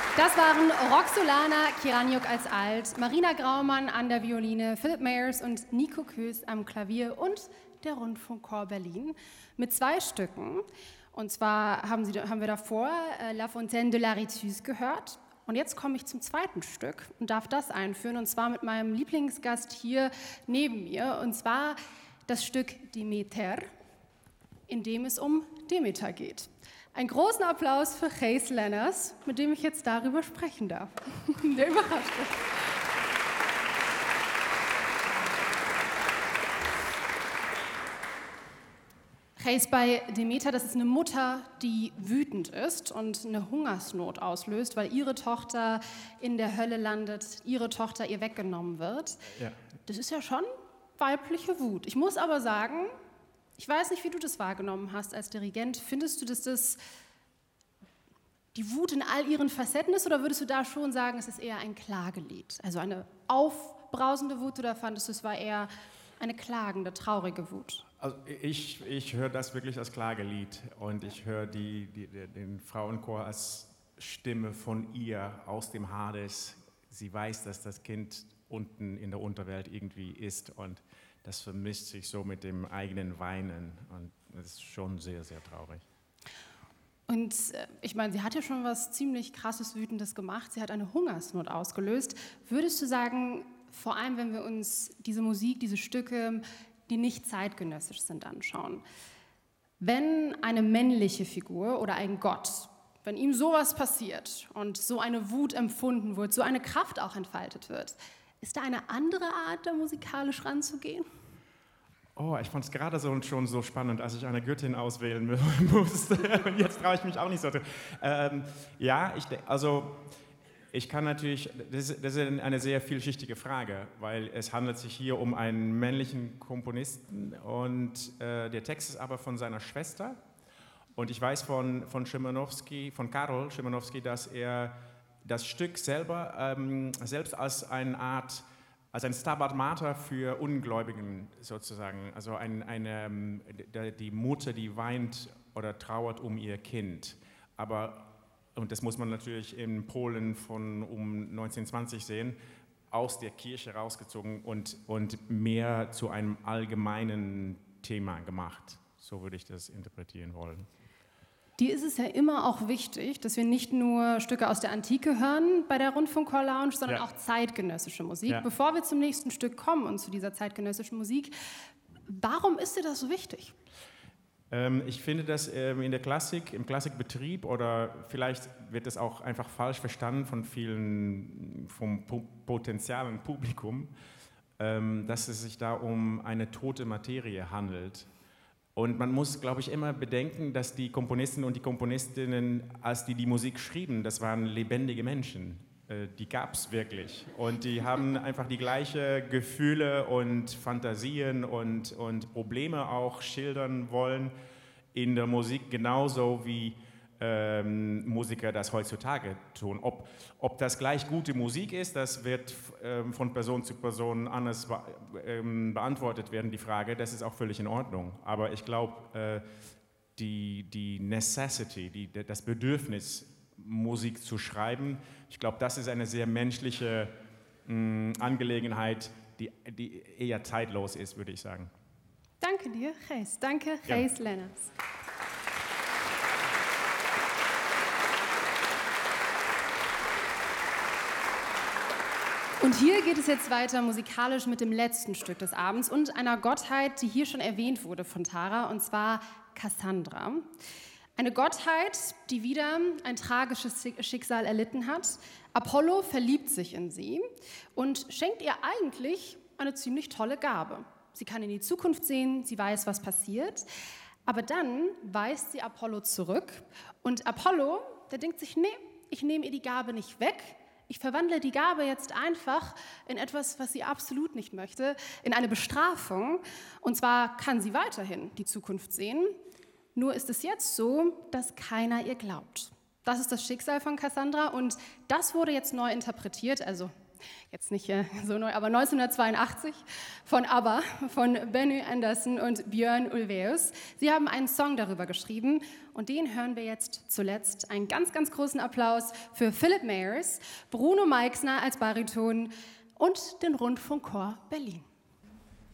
Das waren Roxolana Kiraniuk als Alt, Marina Graumann an der Violine, Philipp Meyers und Nico Kös am Klavier und der Rundfunkchor Berlin mit 2 Stücken. Und zwar haben wir davor La Fontaine de l'Aritus gehört. Und jetzt komme ich zum zweiten Stück und darf das einführen, und zwar mit meinem Lieblingsgast hier neben mir, und zwar das Stück Demeter, in dem es um Demeter geht. Einen großen Applaus für Gijs Lenners, mit dem ich jetzt darüber sprechen darf. Der überrascht mich. Gijs, bei Demeter, das ist eine Mutter, die wütend ist und eine Hungersnot auslöst, weil ihre Tochter in der Hölle landet, ihre Tochter ihr weggenommen wird. Ja. Das ist ja schon weibliche Wut. Ich muss aber sagen, ich weiß nicht, wie du das wahrgenommen hast als Dirigent. Findest du, dass das die Wut in all ihren Facetten ist, oder würdest du da schon sagen, es ist eher ein Klagelied? Also eine aufbrausende Wut, oder fandest du, es war eher eine klagende, traurige Wut? Also ich höre das wirklich als Klagelied, und ich höre den Frauenchor als Stimme von ihr aus dem Hades. Sie weiß, dass das Kind unten in der Unterwelt irgendwie ist, und das vermischt sich so mit dem eigenen Weinen, und das ist schon sehr, sehr traurig. Und ich meine, sie hat ja schon was ziemlich krasses, Wütendes gemacht. Sie hat eine Hungersnot ausgelöst. Würdest du sagen, vor allem wenn wir uns diese Musik, diese Stücke, die nicht zeitgenössisch sind, anschauen, wenn eine männliche Figur oder ein Gott, wenn ihm sowas passiert und so eine Wut empfunden wird, so eine Kraft auch entfaltet wird, ist da eine andere Art, da musikalisch ranzugehen? Oh, ich fand es gerade schon so spannend, als ich eine Göttin auswählen musste. Und jetzt traue ich mich auch nicht so. Ich kann natürlich, das ist eine sehr vielschichtige Frage, weil es handelt sich hier um einen männlichen Komponisten, und der Text ist aber von seiner Schwester. Und ich weiß von Karol Szymanowski, dass er das Stück selber selbst als ein Stabat Mater für Ungläubigen sozusagen, also die Mutter, die weint oder trauert um ihr Kind. Und das muss man natürlich in Polen von um 1920 sehen, aus der Kirche rausgezogen und mehr zu einem allgemeinen Thema gemacht. So würde ich das interpretieren wollen. Dir ist es ja immer auch wichtig, dass wir nicht nur Stücke aus der Antike hören bei der Rundfunkchor Lounge, sondern auch zeitgenössische Musik. Ja. Bevor wir zum nächsten Stück kommen und zu dieser zeitgenössischen Musik, warum ist dir das so wichtig? Ich finde, dass in der Klassik, im Klassikbetrieb, oder vielleicht wird das auch einfach falsch verstanden vom potenziellen Publikum, dass es sich da um eine tote Materie handelt. Und man muss, glaube ich, immer bedenken, dass die Komponisten und die Komponistinnen, als die Musik schrieben, das waren lebendige Menschen. Die gab es wirklich. Und die haben einfach die gleichen Gefühle und Fantasien und Probleme auch schildern wollen in der Musik, genauso wie Musiker das heutzutage tun. Ob das gleich gute Musik ist, das wird von Person zu Person anders beantwortet werden, die Frage. Das ist auch völlig in Ordnung. Aber ich glaube, die Necessity, das Bedürfnis, Musik zu schreiben, ich glaube, das ist eine sehr menschliche Angelegenheit, die eher zeitlos ist, würde ich sagen. Danke dir, Gijs. Danke, Gijs Lenners. Und hier geht es jetzt weiter musikalisch mit dem letzten Stück des Abends und einer Gottheit, die hier schon erwähnt wurde von Tara, und zwar Kassandra. Eine Gottheit, die wieder ein tragisches Schicksal erlitten hat. Apollo verliebt sich in sie und schenkt ihr eigentlich eine ziemlich tolle Gabe. Sie kann in die Zukunft sehen, sie weiß, was passiert, aber dann weist sie Apollo zurück, und Apollo, der denkt sich, nee, ich nehme ihr die Gabe nicht weg, ich verwandle die Gabe jetzt einfach in etwas, was sie absolut nicht möchte, in eine Bestrafung. Und zwar kann sie weiterhin die Zukunft sehen, nur ist es jetzt so, dass keiner ihr glaubt. Das ist das Schicksal von Kassandra, und das wurde jetzt neu interpretiert, also jetzt nicht so neu, aber 1982 von ABBA, von Benny Andersson und Björn Ulvaeus. Sie haben einen Song darüber geschrieben und den hören wir jetzt zuletzt. Einen ganz, ganz großen Applaus für Philip Mayers, Bruno Meixner als Bariton und den Rundfunkchor Berlin.